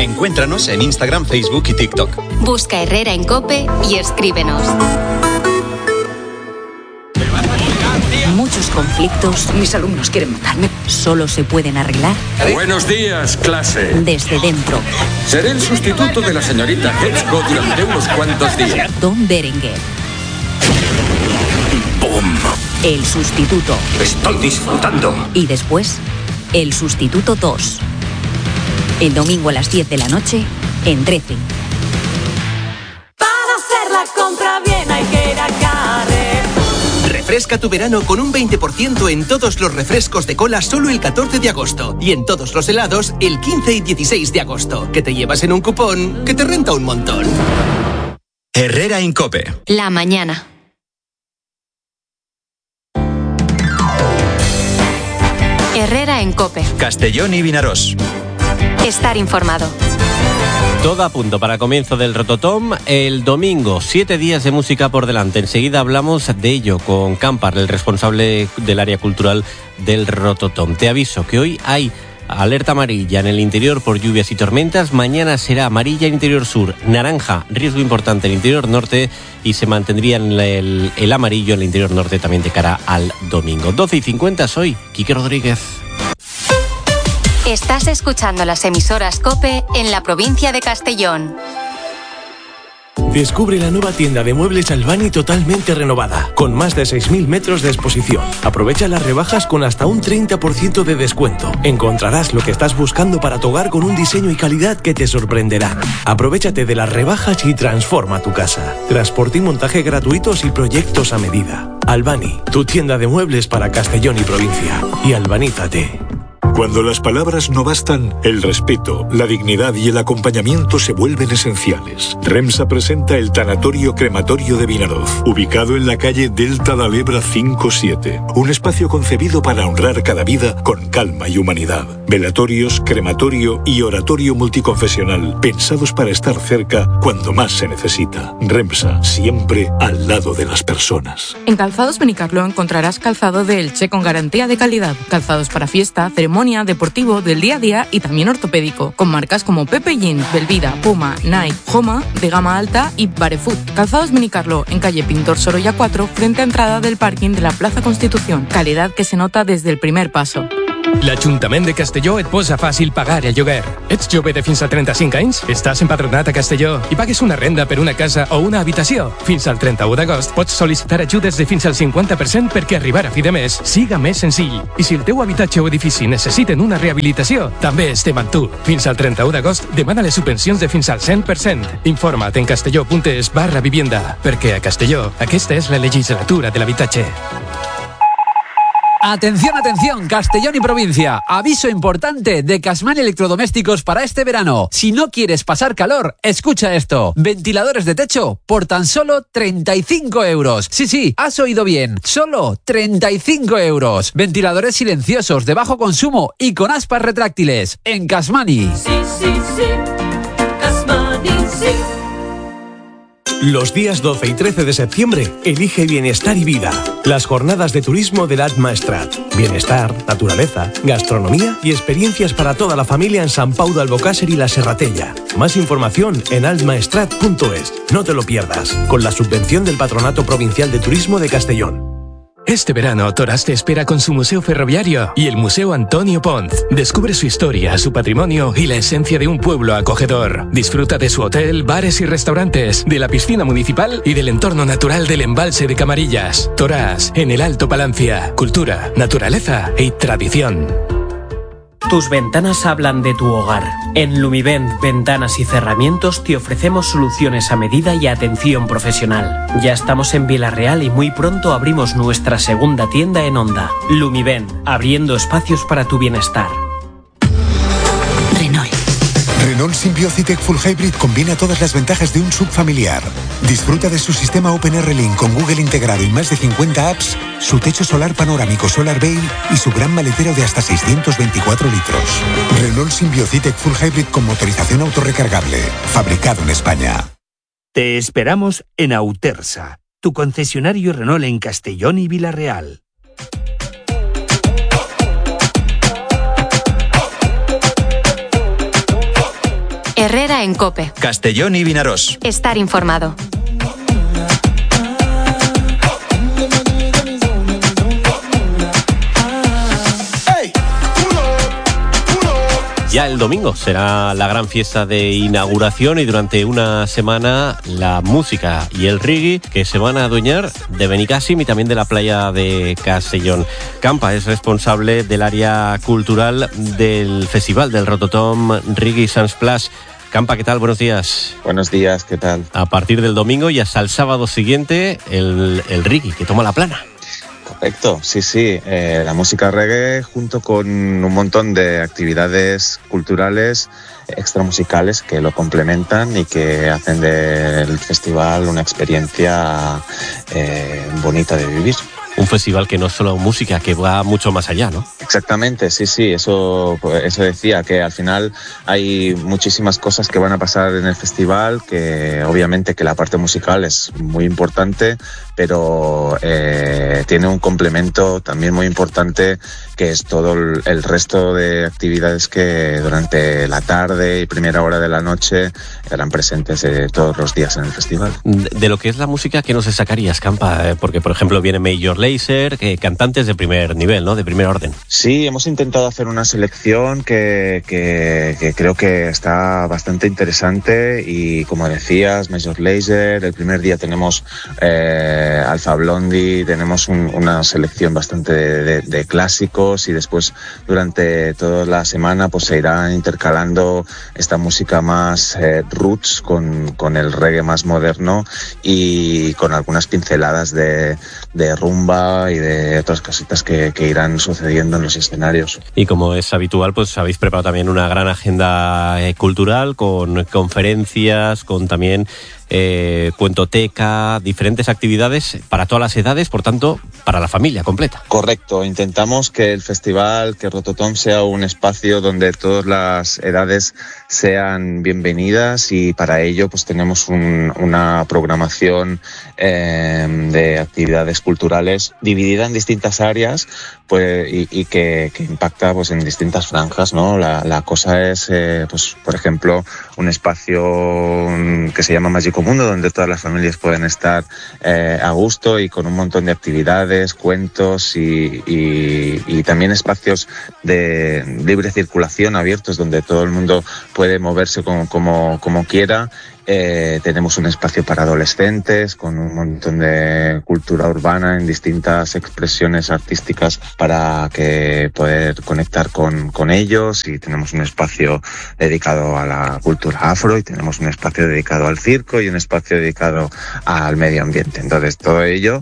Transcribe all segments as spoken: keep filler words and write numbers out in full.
Encuéntranos en Instagram, Facebook y TikTok. Busca Herrera en COPE y escríbenos. Muchos conflictos, mis alumnos quieren matarme, solo se pueden arreglar. Buenos días, clase. Desde dentro. Seré el sustituto de la señorita Hetzko durante unos cuantos días. Don Berenguer. ¡Bum! El sustituto. Estoy disfrutando. Y después, el sustituto dos. El domingo a las diez de la noche, en Trece. Para hacer la compra bien hay que ir a Carrefour. Refresca tu verano con un veinte por ciento en todos los refrescos de cola solo el catorce de agosto y en todos los helados el quince y dieciséis de agosto, que te llevas en un cupón que te renta un montón. Herrera en COPE. La mañana. Herrera en COPE. Castellón y Vinarós. Estar informado. Todo a punto para comienzo del Rototom el domingo, siete días de música por delante. Enseguida hablamos de ello con Campar, el responsable del área cultural del Rototom. Te aviso que hoy hay alerta amarilla en el interior por lluvias y tormentas. Mañana será amarilla en interior sur, naranja, riesgo importante en el interior norte y se mantendría en el, el amarillo en el interior norte también de cara al domingo. doce y cincuenta, soy Quique Rodríguez. Estás escuchando las emisoras COPE en la provincia de Castellón. Descubre la nueva tienda de muebles Albani totalmente renovada, con más de seis mil metros de exposición. Aprovecha las rebajas con hasta un treinta por ciento de descuento. Encontrarás lo que estás buscando para tu hogar con un diseño y calidad que te sorprenderán. Aprovechate de las rebajas y transforma tu casa. Transporte y montaje gratuitos y proyectos a medida. Albani, tu tienda de muebles para Castellón y provincia. Y albanízate. Cuando las palabras no bastan, el respeto, la dignidad y el acompañamiento se vuelven esenciales. REMSA presenta el Tanatorio Crematorio de Vinaroz, ubicado en la calle Delta da Lebra cinco siete. Un espacio concebido para honrar cada vida con calma y humanidad. Velatorios, crematorio y oratorio multiconfesional, pensados para estar cerca cuando más se necesita. REMSA, siempre al lado de las personas. En Calzados Benicarló encontrarás calzado de Elche con garantía de calidad. Calzados para fiesta, ceremonia, deportivo, del día a día y también ortopédico, con marcas como Pepe Jeans, Belvida, Puma, Nike, Homa, de gama alta y Barefoot. Calzados Benicarló, en calle Pintor Sorolla cuatro, frente a entrada del parking de la Plaza Constitución. Calidad que se nota desde el primer paso. L'Ajuntament de Castelló et posa fàcil pagar el lloguer. Ets jove de fins a trenta-cinc anys? Estàs empadronat a Castelló i pagues una renda per una casa o una habitació? Fins al trenta-u d'agost pots sol·licitar ajudes de fins al cinquanta per cent perquè arribar a fi de mes siga més senzill. I si el teu habitatge o edifici necessiten una rehabilitació, també estem amb tu. Fins al trenta-u d'agost demana les subvencions de fins al cent per cent. Informa't en castelló.es barra vivienda, perquè a Castelló aquesta és la legislatura de l'habitatge. Atención, atención, Castellón y provincia. Aviso importante de Casman Electrodomésticos para este verano. Si no quieres pasar calor, escucha esto. Ventiladores de techo por tan solo treinta y cinco euros. Sí, sí, has oído bien. Solo treinta y cinco euros. Ventiladores silenciosos de bajo consumo y con aspas retráctiles. En Casmani. Sí, sí, sí. Casmani, sí. Los días doce y trece de septiembre, elige bienestar y vida. Las jornadas de turismo del Alt Maestrat. Bienestar, naturaleza, gastronomía y experiencias para toda la familia en Sant Pau d'Albocàsser y La Serratella. Más información en alt maestrat punto es. No te lo pierdas, con la subvención del Patronato Provincial de Turismo de Castellón. Este verano, Toràs te espera con su museo ferroviario y el Museo Antonio Ponz. Descubre su historia, su patrimonio y la esencia de un pueblo acogedor. Disfruta de su hotel, bares y restaurantes, de la piscina municipal y del entorno natural del embalse de Camarillas. Toràs, en el Alto Palancia. Cultura, naturaleza y tradición. Tus ventanas hablan de tu hogar. En Lumivent Ventanas y Cerramientos te ofrecemos soluciones a medida y atención profesional. Ya estamos en Vilarreal y muy pronto abrimos nuestra segunda tienda en Onda. Lumivent, abriendo espacios para tu bienestar. Renault. Renault Symbio C-Tech Full Hybrid combina todas las ventajas de un sub familiar. Disfruta de su sistema OpenR Link con Google integrado y más de cincuenta apps, su techo solar panorámico Solar Veil y su gran maletero de hasta seiscientos veinticuatro litros. Renault Symbio C-Tech Full Hybrid con motorización autorrecargable. Fabricado en España. Te esperamos en Autersa, tu concesionario Renault en Castellón y Vilarreal. Herrera en COPE. Castellón y Vinarós. Estar informado. Ya el domingo será la gran fiesta de inauguración y durante una semana la música y el reggae que se van a adueñar de Benicàssim y también de la playa de Castellón. Campa es responsable del área cultural del festival del Rototom Reggae Sunsplash. Campa, ¿qué tal? Buenos días. Buenos días, ¿qué tal? A partir del domingo y hasta el sábado siguiente el, el reggae que toma la plana. Correcto, sí, sí. Eh, la música reggae junto con un montón de actividades culturales extramusicales que lo complementan y que hacen del festival una experiencia eh, bonita de vivir. Un festival que no es solo música, que va mucho más allá, ¿no? Exactamente, sí, sí, eso, eso decía, que al final hay muchísimas cosas que van a pasar en el festival, que obviamente que la parte musical es muy importante, pero eh, tiene un complemento también muy importante, que es todo el, el resto de actividades que durante la tarde y primera hora de la noche eran presentes eh, todos los días en el festival. De, de lo que es la música, ¿qué nos sacarías, Campa? Porque, por ejemplo, viene Major Lazer, que cantantes de primer nivel, ¿no? De primer orden. Sí, hemos intentado hacer una selección que, que, que creo que está bastante interesante y, como decías, Major Lazer, el primer día tenemos eh, Alpha Blondy, tenemos un, una selección bastante de, de, de clásicos y después durante toda la semana pues se irá intercalando esta música más eh, roots con, con el reggae más moderno y con algunas pinceladas de, de rumba y de otras cositas que, que irán sucediendo en los escenarios. Y como es habitual, pues habéis preparado también una gran agenda eh, cultural con conferencias, con también eh, cuentoteca, diferentes actividades para todas las edades, por tanto, para la familia completa. Correcto, intentamos que el festival, que Rototom sea un espacio donde todas las edades sean bienvenidas y para ello pues tenemos un, una programación eh, de actividades culturales dividida en distintas áreas pues y, y que, que impacta pues en distintas franjas, ¿no? La, la cosa es, eh, pues por ejemplo, un espacio que se llama Mágico Mundo, donde todas las familias pueden estar eh, a gusto y con un montón de actividades, cuentos y, y, y también espacios de libre circulación abiertos donde todo el mundo puede moverse como, como, como quiera. Eh, tenemos un espacio para adolescentes con un montón de cultura urbana en distintas expresiones artísticas para que poder conectar con, con ellos, y tenemos un espacio dedicado a la cultura afro y tenemos un espacio dedicado al circo y un espacio dedicado al medio ambiente. Entonces todo ello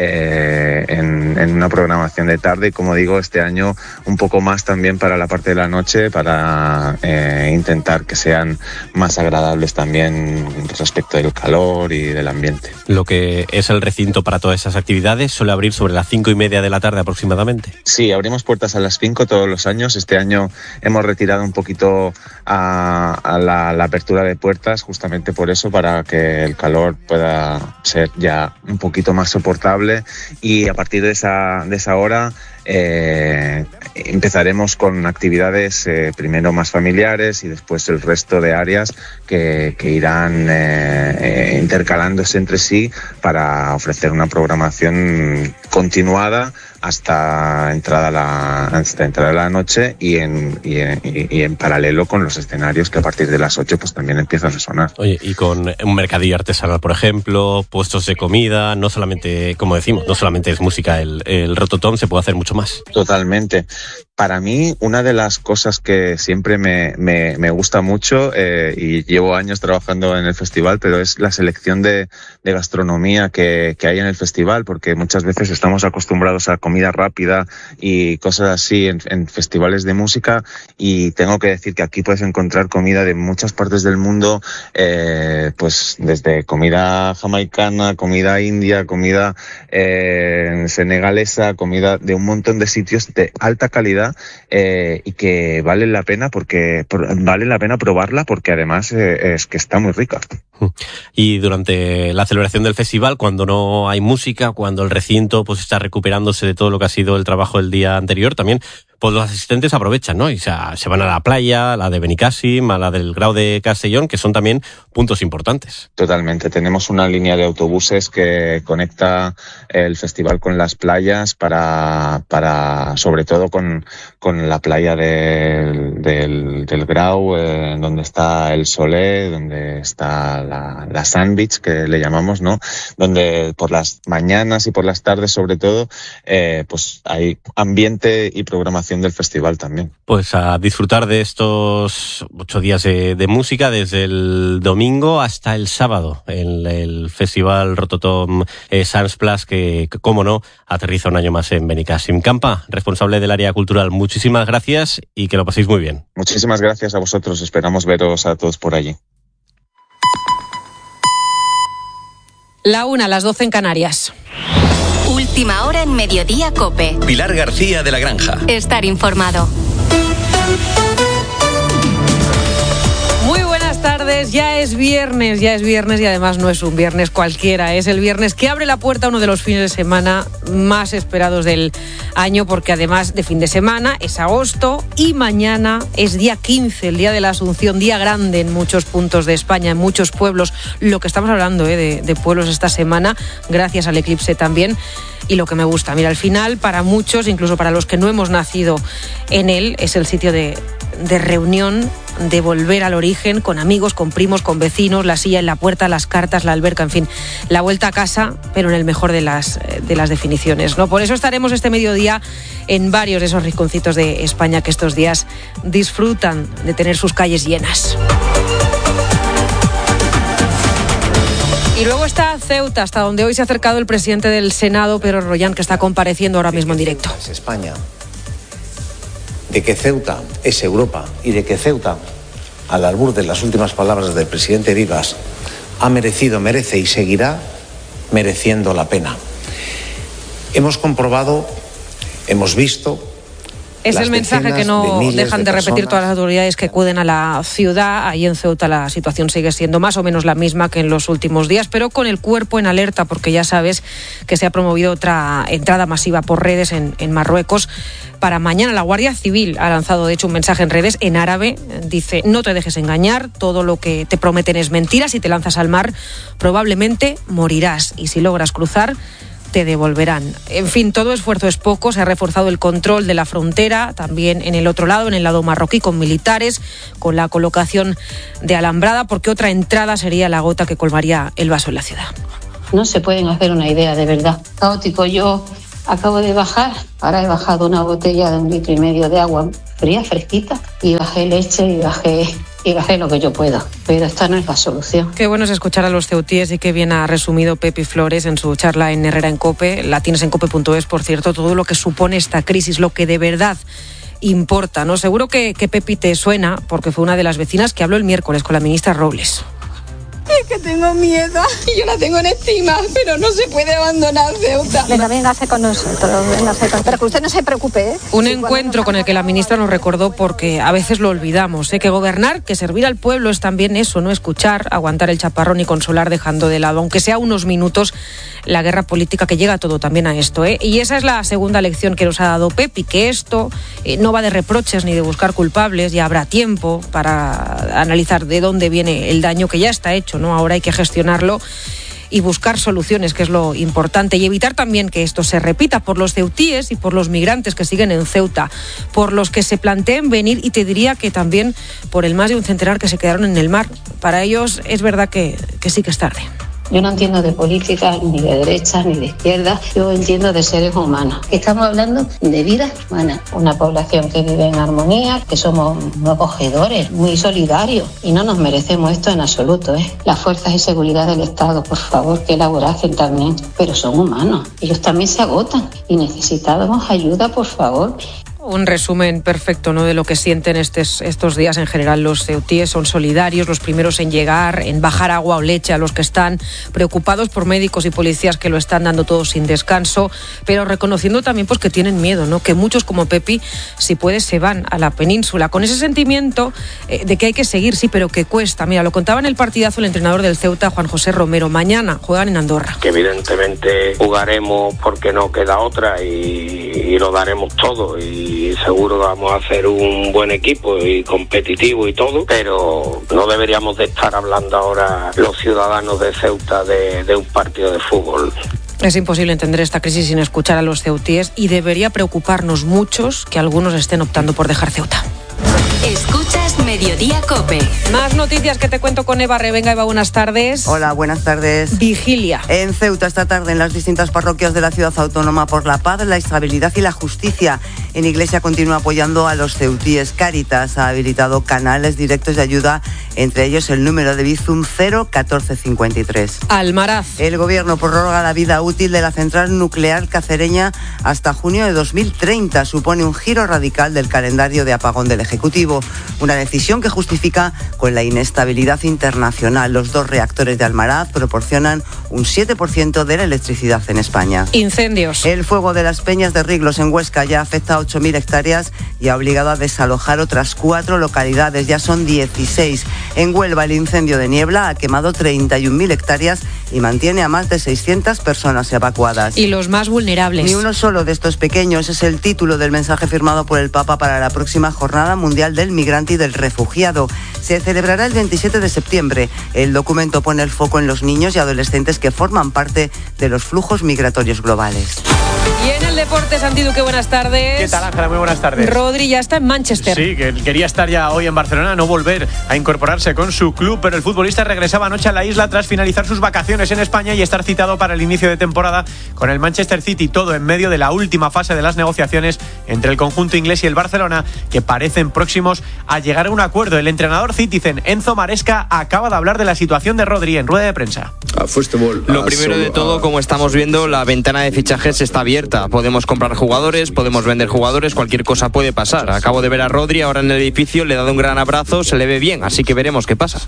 eh, en, en una programación de tarde y, como digo, este año un poco más también para la parte de la noche para eh, intentar que sean más agradables también respecto del calor y del ambiente. Lo que es el recinto para todas esas actividades suele abrir sobre las cinco y media de la tarde aproximadamente. Sí, abrimos puertas a las cinco todos los años. Este año hemos retirado un poquito a, a la, la apertura de puertas justamente por eso, para que el calor pueda ser ya un poquito más soportable, y a partir de esa, de esa hora Eh, empezaremos con actividades eh, primero más familiares y después el resto de áreas que, que irán eh, eh, intercalándose entre sí para ofrecer una programación continuada hasta entrada la hasta entrada la noche y en, y en y en paralelo con los escenarios que a partir de las ocho pues también empiezan a sonar. Oye, y con un mercadillo artesanal, por ejemplo, puestos de comida, no solamente, como decimos, no solamente es música, el, el Rototom, se puede hacer mucho más. Totalmente. Para mí, una de las cosas que siempre me, me, me gusta mucho, eh, y llevo años trabajando en el festival, pero es la selección de, de gastronomía que, que hay en el festival, porque muchas veces estamos acostumbrados a comida rápida y cosas así en, en festivales de música, y tengo que decir que aquí puedes encontrar comida de muchas partes del mundo, eh, pues desde comida jamaicana, comida india, comida eh, senegalesa, comida de un montón de sitios de alta calidad. Eh, y que vale la pena porque vale la pena probarla porque además eh, es que está muy rica. Y durante la celebración del festival, cuando no hay música, cuando el recinto pues está recuperándose de todo lo que ha sido el trabajo del día anterior, también pues los asistentes aprovechan, ¿no? Y se, se van a la playa, a la de Benicàssim, a la del Grau de Castellón, que son también puntos importantes. Totalmente. Tenemos una línea de autobuses que conecta el festival con las playas para, para sobre todo con, con la playa del, del, del Grau, eh, donde está el Solé, donde está la, la Sand Beach, que le llamamos, ¿no? Donde por las mañanas y por las tardes, sobre todo, eh, pues hay ambiente y programación del festival también. Pues a disfrutar de estos ocho días de, de música, desde el domingo hasta el sábado, en el festival Rototom eh, Sunsplash, que, como no, aterriza un año más en Benicàssim. Campa, responsable del área cultural, muchísimas gracias y que lo paséis muy bien. Muchísimas gracias a vosotros, esperamos veros a todos por allí. La una, las doce en Canarias. Última hora en Mediodía COPE. Pilar García de la Granja. Estar informado. Muy buenas tardes, ya es viernes, ya es viernes y además no es un viernes cualquiera, es el viernes que abre la puerta a uno de los fines de semana más esperados del año, porque además de fin de semana es agosto y mañana es día quince, el día de la Asunción, día grande en muchos puntos de España, en muchos pueblos, lo que estamos hablando eh, de, de pueblos esta semana, gracias al eclipse también. Y lo que me gusta, mira, al final para muchos, incluso para los que no hemos nacido en él, es el sitio de, de reunión, de volver al origen, con amigos, con primos, con vecinos, la silla en la puerta, las cartas, la alberca, en fin, la vuelta a casa, pero en el mejor de las, de las definiciones, ¿no? Por eso estaremos este mediodía en varios de esos rinconcitos de España que estos días disfrutan de tener sus calles llenas. Y luego está Ceuta, hasta donde hoy se ha acercado el presidente del Senado, Pedro Rollán, que está compareciendo ahora mismo en directo. Es España, de que Ceuta es Europa y de que Ceuta, al albur de las últimas palabras del presidente Vivas, ha merecido, merece y seguirá mereciendo la pena. Hemos comprobado, hemos visto... Es el mensaje que no de dejan de, de repetir todas las autoridades que acuden a la ciudad. Ahí en Ceuta la situación sigue siendo más o menos la misma que en los últimos días, pero con el cuerpo en alerta, porque ya sabes que se ha promovido otra entrada masiva por redes en, en Marruecos para mañana. La Guardia Civil ha lanzado, de hecho, un mensaje en redes en árabe. Dice: no te dejes engañar, todo lo que te prometen es mentira. Si te lanzas al mar, probablemente morirás. Y si logras cruzar, te devolverán. En fin, todo esfuerzo es poco. Se ha reforzado el control de la frontera, también en el otro lado, en el lado marroquí, con militares, con la colocación de alambrada, porque otra entrada sería la gota que colmaría el vaso en la ciudad. No se pueden hacer una idea, de verdad. Caótico. Yo acabo de bajar, ahora he bajado una botella de un litro y medio de agua fría, fresquita, y bajé leche y bajé... y bajé lo que yo pueda, pero esta no es la solución. Qué bueno es escuchar a los ceutíes y qué bien ha resumido Pepi Flores en su charla en Herrera en COPE. La tienes en cope punto es, por cierto, todo lo que supone esta crisis, lo que de verdad importa, ¿no? Seguro que, que Pepi te suena, porque fue una de las vecinas que habló el miércoles con la ministra Robles. Es que tengo miedo, yo la tengo en estima, pero no se puede abandonar Ceuta. Venga, véngase con nosotros, véngase con... Pero que usted no se preocupe, ¿eh? Un encuentro con el que la ministra nos recordó, porque a veces lo olvidamos, ¿eh? Que gobernar, que servir al pueblo es también eso, no escuchar, aguantar el chaparrón y consolar dejando de lado, aunque sea unos minutos, la guerra política, que llega todo también a esto, ¿eh? Y esa es la segunda lección que nos ha dado Pepi, que esto eh, no va de reproches ni de buscar culpables, ya habrá tiempo para analizar de dónde viene el daño que ya está hecho, ¿no? Ahora hay que gestionarlo y buscar soluciones, que es lo importante, y evitar también que esto se repita por los ceutíes y por los migrantes que siguen en Ceuta, por los que se planteen venir, y te diría que también por el más de un centenar que se quedaron en el mar. Para ellos es verdad que, que sí que es tarde. Yo no entiendo de política, ni de derecha, ni de izquierda. Yo entiendo de seres humanos. Estamos hablando de vidas humanas. Una población que vive en armonía, que somos muy acogedores, muy solidarios. Y no nos merecemos esto en absoluto, ¿eh? Las fuerzas de seguridad del Estado, por favor, que elaborasen también. Pero son humanos. Ellos también se agotan. Y necesitamos ayuda, por favor. Un resumen perfecto, ¿no?, de lo que sienten estes, estos días en general los ceutíes. Son solidarios, los primeros en llegar, en bajar agua o leche a los que están preocupados por médicos y policías que lo están dando todo sin descanso, pero reconociendo también pues que tienen miedo, ¿no?, que muchos como Pepi, si puede, se van a la península con ese sentimiento eh, de que hay que seguir, sí, pero que cuesta. Mira, lo contaba en el partidazo el entrenador del Ceuta, Juan José Romero. Mañana juegan en Andorra. Que evidentemente jugaremos porque no queda otra y, y lo daremos todo, y seguro que vamos a hacer un buen equipo y competitivo y todo, pero no deberíamos de estar hablando ahora los ciudadanos de Ceuta de, de un partido de fútbol. Es imposible entender esta crisis sin escuchar a los ceutíes, y debería preocuparnos muchos que algunos estén optando por dejar Ceuta. Escuchas Mediodía COPE. Más noticias que te cuento con Eva Revenga. Eva, buenas tardes. Hola, buenas tardes. Vigilia. En Ceuta esta tarde, en las distintas parroquias de la ciudad autónoma, por la paz, la estabilidad y la justicia. En Iglesia continúa apoyando a los ceutíes. Cáritas ha habilitado canales directos de ayuda, entre ellos el número de Bizum cero catorce cincuenta y tres. Almaraz. El gobierno prorroga la vida útil de la central nuclear cacereña hasta junio de dos mil treinta. Supone un giro radical del calendario de apagón del Ejecutivo. Una decisión que justifica con la inestabilidad internacional. Los dos reactores de Almaraz proporcionan un siete por ciento de la electricidad en España. Incendios. El fuego de las Peñas de Riglos en Huesca ya afecta a ocho mil hectáreas y ha obligado a desalojar otras cuatro localidades. Ya son dieciséis. En Huelva, el incendio de Niebla ha quemado treinta y un mil hectáreas y mantiene a más de seiscientas personas evacuadas. Y los más vulnerables. Ni uno solo de estos pequeños. Es el título del mensaje firmado por el Papa para la próxima Jornada Mundial del Migrante y del Refugiado. Se celebrará el veintisiete de septiembre. El documento pone el foco en los niños y adolescentes que forman parte de los flujos migratorios globales. Y en el deporte, Santi Duque, buenas tardes. ¿Qué tal, Ángela? Muy buenas tardes. Rodri ya está en Manchester. Sí, que quería estar ya hoy en Barcelona, no volver a incorporarse con su club, pero el futbolista regresaba anoche a la isla tras finalizar sus vacaciones en España y estar citado para el inicio de temporada con el Manchester City, todo en medio de la última fase de las negociaciones entre el conjunto inglés y el Barcelona, que parecen próximos a llegar a un acuerdo. El entrenador Citizen, Enzo Maresca, acaba de hablar de la situación de Rodri en rueda de prensa. Lo primero de todo, como estamos viendo, la ventana de fichajes está abierta. Podemos comprar jugadores, podemos vender jugadores, cualquier cosa puede pasar. Acabo de ver a Rodri ahora en el edificio, le he dado un gran abrazo, se le ve bien, así que veremos qué pasa.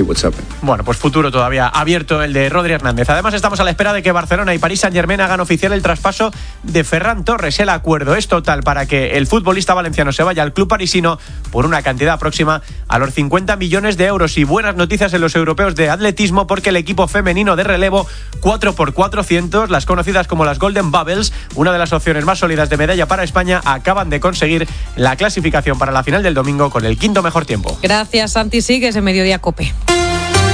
Bueno, pues futuro todavía abierto el de Rodri Hernández. Además, estamos a la espera de que Barcelona y París Saint-Germain hagan oficial el traspaso de Ferran Torres. El acuerdo es total para que el futbolista valenciano se vaya al club parisino por una cantidad próxima a los cincuenta millones de euros. Y buenas noticias en los europeos de atletismo, porque el equipo femenino de relevo cuatro por cuatrocientos, las conocidas como las Golden Bubbles, una de las opciones más sólidas de medalla para España, acaban de conseguir la clasificación para la final del domingo con el quinto mejor tiempo. Gracias, Santi. Sigues en Mediodía COPE.